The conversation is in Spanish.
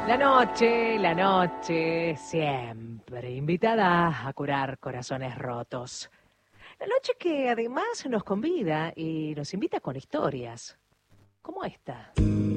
La noche, siempre invitada a curar corazones rotos. La noche que además nos convida y nos invita con historias, como esta.